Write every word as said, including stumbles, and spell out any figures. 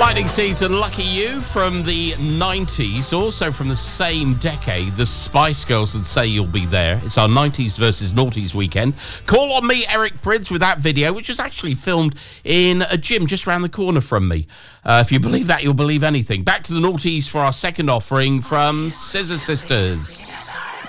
Lightning Seeds and Lucky You from the nineties, also from the same decade, the Spice Girls and Say You'll Be There. It's our nineties versus noughties weekend. Call on me, Eric Prydz, with that video, which was actually filmed in a gym just around the corner from me. Uh, if you believe that, you'll believe anything. Back to the noughties for our second offering from Scissor Sisters.